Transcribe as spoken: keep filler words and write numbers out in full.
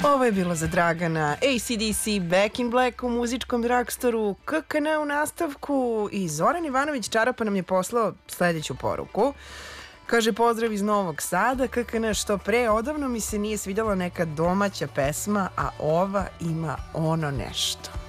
Ovo je bilo za Dragana, A C D C, Back in Black u muzičkom drugstoru, K K N u nastavku i Zoran Ivanović Čarapa nam je poslao sledeću poruku. Kaže, pozdrav iz Novog Sada, K K N što pre, odavno mi se nije svidjela neka domaća pesma, a ova ima ono nešto.